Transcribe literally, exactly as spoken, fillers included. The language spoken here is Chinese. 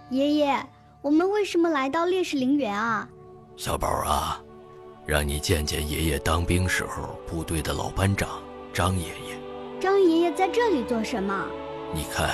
爷爷，我们为什么来到烈士陵园啊？ 小宝啊，让你见见爷爷当兵时候部队的老班长张爷爷。 张爷爷在这里做什么？ 你看